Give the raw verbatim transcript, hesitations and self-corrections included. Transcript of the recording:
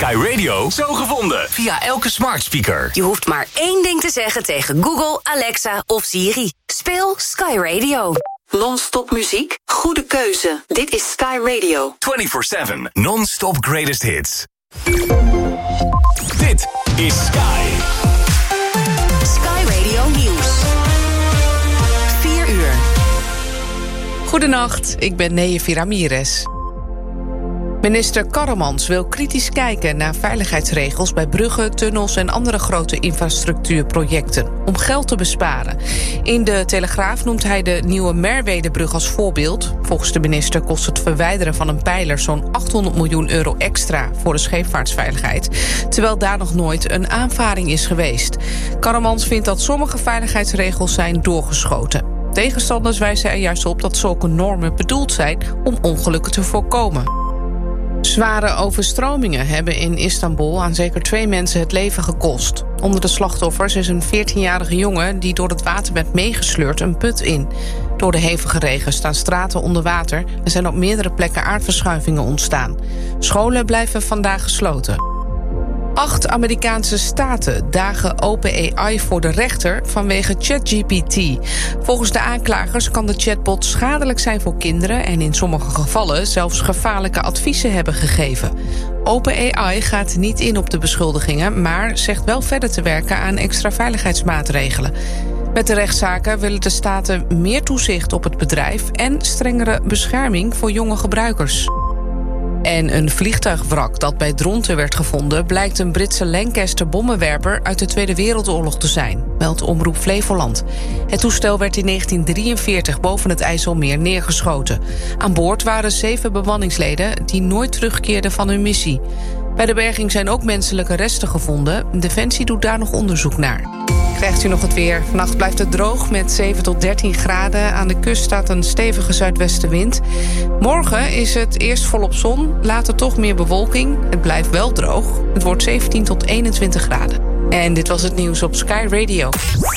Sky Radio zo gevonden. Via elke smart speaker. Je hoeft maar één ding te zeggen tegen Google, Alexa of Siri. Speel Sky Radio. Non-stop muziek? Goede keuze. Dit is Sky Radio. vierentwintig zeven non-stop greatest hits. Dit is Sky. Sky Radio Nieuws. vier uur. Goedenacht, ik ben Neefie Ramirez. Minister Karremans wil kritisch kijken naar veiligheidsregels bij bruggen, tunnels en andere grote infrastructuurprojecten om geld te besparen. In de Telegraaf noemt hij de nieuwe Merwedebrug als voorbeeld. Volgens de minister kost het verwijderen van een pijler zo'n achthonderd miljoen euro extra voor de scheepvaartsveiligheid, terwijl daar nog nooit een aanvaring is geweest. Karremans vindt dat sommige veiligheidsregels zijn doorgeschoten. Tegenstanders wijzen er juist op dat zulke normen bedoeld zijn om ongelukken te voorkomen. Zware overstromingen hebben in Istanbul aan zeker twee mensen het leven gekost. Onder de slachtoffers is een veertienjarige jongen die door het water werd meegesleurd een put in. Door de hevige regen staan straten onder water en zijn op meerdere plekken aardverschuivingen ontstaan. Scholen blijven vandaag gesloten. Acht Amerikaanse staten dagen OpenAI voor de rechter vanwege ChatGPT. Volgens de aanklagers kan de chatbot schadelijk zijn voor kinderen en in sommige gevallen zelfs gevaarlijke adviezen hebben gegeven. OpenAI gaat niet in op de beschuldigingen, maar zegt wel verder te werken aan extra veiligheidsmaatregelen. Met de rechtszaken willen de staten meer toezicht op het bedrijf en strengere bescherming voor jonge gebruikers. En een vliegtuigwrak dat bij Dronten werd gevonden blijkt een Britse Lancaster-bommenwerper uit de Tweede Wereldoorlog te zijn, meldt Omroep Flevoland. Het toestel werd in negentien drieënveertig boven het IJsselmeer neergeschoten. Aan boord waren zeven bemanningsleden die nooit terugkeerden van hun missie. Bij de berging zijn ook menselijke resten gevonden. Defensie doet daar nog onderzoek naar. Krijgt u nog het weer. Vannacht blijft het droog met zeven tot dertien graden. Aan de kust staat een stevige zuidwestenwind. Morgen is het eerst volop zon, later toch meer bewolking. Het blijft wel droog. Het wordt zeventien tot eenentwintig graden. En dit was het nieuws op Sky Radio.